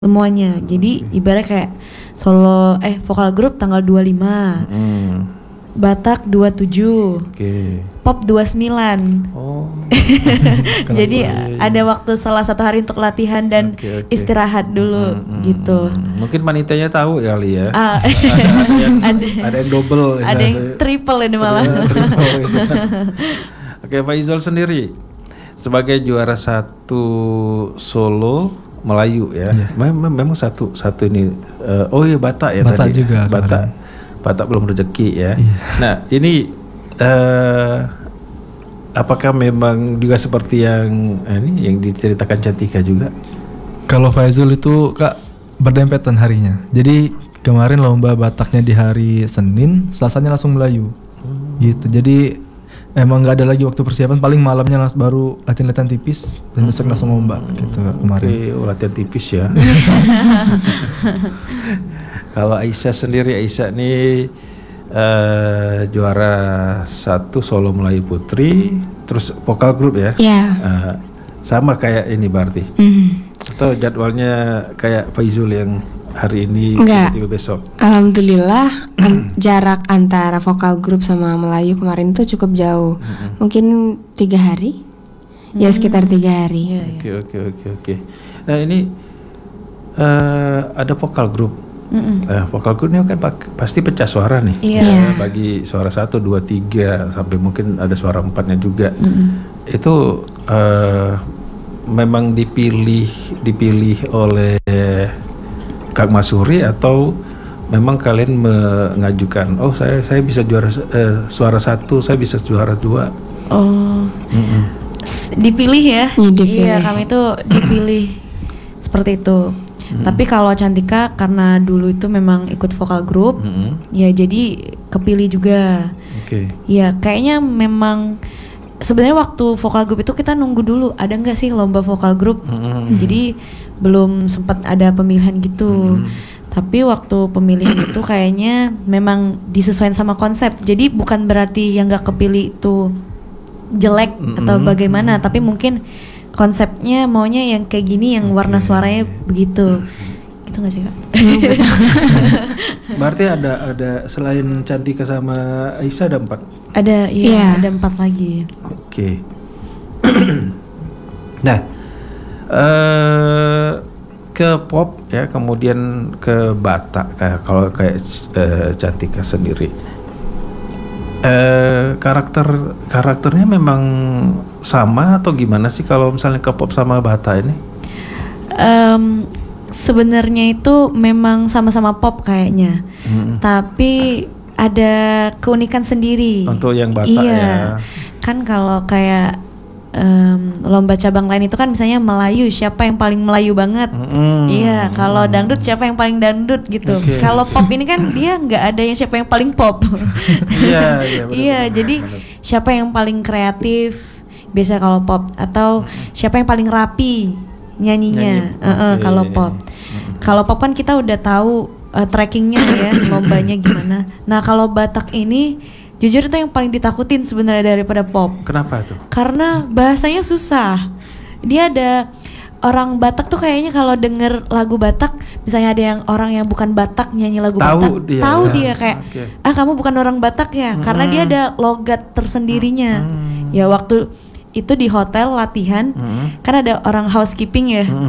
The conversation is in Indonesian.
semuanya. Jadi ibarat kayak vokal grup tanggal 25. Batak 27. Pop 29. Oh. Jadi ada waktu salah satu hari untuk latihan dan istirahat dulu gitu. Mungkin panitianya tahu kali ya. Ada yang double, ada yang triple ini malah. Oke, Faizul sendiri sebagai juara satu solo Melayu ya. Memang satu ini. Batak ya Batak tadi. juga. Batak belum rezeki ya. Iya. Nah ini apakah memang juga seperti yang diceritakan Cantika juga? Kalau Faizul itu Kak berdempetan harinya. Jadi kemarin lomba Bataknya di hari Senin, Selasanya langsung Melayu. Gitu. Jadi emang nggak ada lagi waktu persiapan, paling malamnya baru latihan-latihan tipis dan besok langsung lomba gitu kemarin. Latihan tipis ya. Kalau Aisyah sendiri, nih juara satu solo Melayu Putri, terus vokal grup ya? Iya. Sama kayak ini berarti? Atau jadwalnya kayak Faizul yang hari ini tiba-tiba besok? Alhamdulillah jarak antara vokal grup sama Melayu kemarin itu cukup jauh. Mungkin 3 hari. Ya sekitar 3 hari. Oke. Nah ini ada vokal grup. Vokal grup ini kan pasti pecah suara nih. Bagi suara 1, 2, 3 sampai mungkin ada suara 4-nya juga. Itu memang dipilih oleh Kang Masuri atau memang kalian mengajukan saya bisa juara suara 1, saya bisa juara 2? Dipilih ya. Iya, kami itu dipilih seperti itu. Tapi kalau Cantika karena dulu itu memang ikut vokal grup, ya jadi kepilih juga. Ya kayaknya memang sebenarnya waktu vokal grup itu kita nunggu dulu ada nggak sih lomba vokal grup. Jadi belum sempat ada pemilihan gitu. Tapi waktu pemilihan itu kayaknya memang disesuaikan sama konsep. Jadi bukan berarti yang nggak kepilih itu jelek atau bagaimana, tapi mungkin konsepnya maunya yang kayak gini, yang warna suaranya begitu. Gitu nggak sih Kak? Berarti ada selain Cantika sama Aisyah ada 4? Ada, ada 4 lagi. Oke. Nah, ke pop ya, kemudian ke Batak kalau kayak Cantika sendiri. Karakternya memang sama atau gimana sih kalau misalnya ke pop sama Batak ini? Sebenarnya itu memang sama-sama pop kayaknya, tapi ada keunikan sendiri. Untuk yang Batak ya. Kan kalau kayak lomba cabang lain itu kan misalnya Melayu, siapa yang paling Melayu banget. Kalau dangdut siapa yang paling dangdut gitu. Kalau pop ini kan dia nggak ada yang siapa yang paling pop. Jadi siapa yang paling kreatif biasa kalau pop, atau siapa yang paling rapi nyanyinya. Kalau pop. Kalau pop kan kita udah tahu trackingnya ya, lombanya gimana. Nah kalau Batak ini jujur itu yang paling ditakutin sebenarnya daripada pop. Kenapa tuh? Karena bahasanya susah. Dia ada orang Batak tuh kayaknya kalau denger lagu Batak, misalnya ada orang yang bukan Batak nyanyi lagu Batak, tahu dia kayak kamu bukan orang Batak ya, karena dia ada logat tersendirinya. Ya waktu itu di hotel latihan, kan ada orang housekeeping ya,